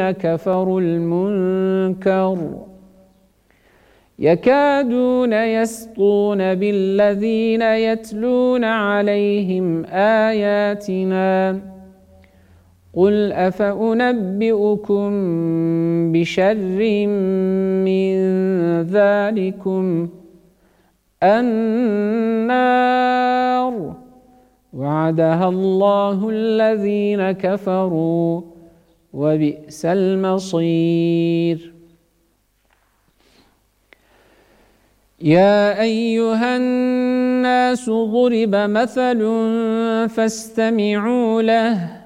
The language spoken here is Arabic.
كفروا المنكر يكادون يسطون بالذين يتلون عليهم آياتنا قل أفأنبئكم بشر من ذلكم النار وعدها الله الذين كفروا وبئس المصير. يا أيها الناس ضرب مثل فاستمعوا له